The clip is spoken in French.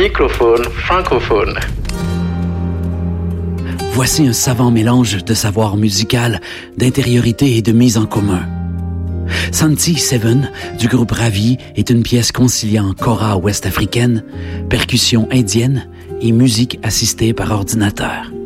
microphone francophone. Voici un savant mélange de savoir musical, d'intériorité et de mise en commun. Santi Seven du groupe Ravi est une pièce conciliant kora ouest-africaine, percussion indienne et musique assistée par ordinateur.